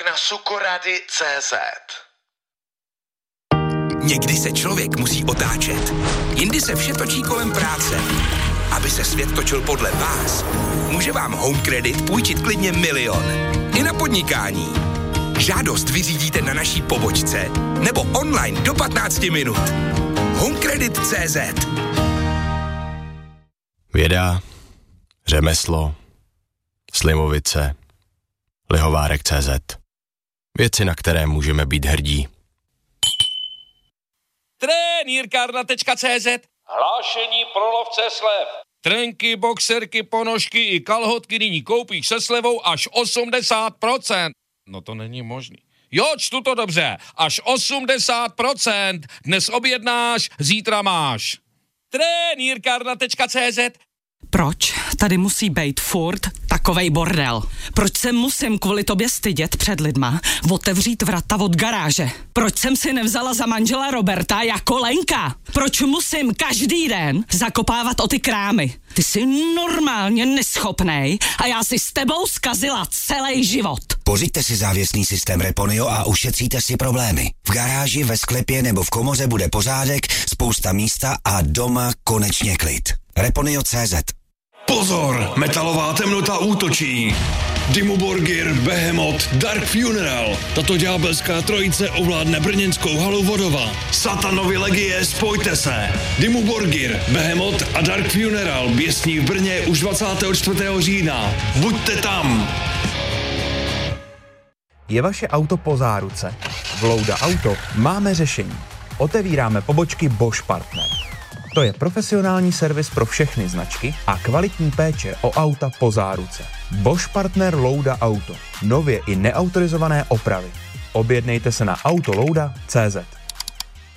na sukorady.cz. Někdy se člověk musí otáčet. Jindy se vše točí kolem práce. Aby se svět točil podle vás, může vám Home Credit půjčit klidně 1 000 000. I na podnikání. Žádost vyřídíte na naší pobočce nebo online do 15 minut. HomeCredit.cz. Věda, řemeslo, slivovice, lihovárek.cz. Věci, na které můžeme být hrdí. Trenýrkárna.cz. Hlášení pro lovce slev. Trenky, boxerky, ponožky i kalhotky nyní koupíš se slevou až 80%. No to není možný. Jo, čtu to dobře. Až 80%. Dnes objednáš, zítra máš. Trenýrkárna.cz. Proč tady musí být furt takovej bordel? Proč se musím kvůli tobě stydět před lidma otevřít vrata od garáže? Proč jsem si nevzala za manžela Roberta jako Lenka? Proč musím každý den zakopávat o ty krámy? Ty jsi normálně neschopnej a já si s tebou zkazila celý život. Pořiďte si závěsný systém Reponio a ušetříte si problémy. V garáži, ve sklepě nebo v komoře bude pořádek, spousta místa a doma konečně klid. Reponio.cz. Pozor, metalová temnota útočí. Dimmu Borgir, Behemoth, Dark Funeral. Tato ďábelská trojice ovládne brněnskou halu Vodova. Satanovi legie, spojte se. Dimmu Borgir, Behemoth a Dark Funeral běsní v Brně už 24. října. Buďte tam. Je vaše auto po záruce? V Louda Auto máme řešení. Otevíráme pobočky Bosch Partner. To je profesionální servis pro všechny značky a kvalitní péče o auta po záruce. Bosch Partner Louda Auto. Nově i neautorizované opravy. Objednejte se na autolouda.cz.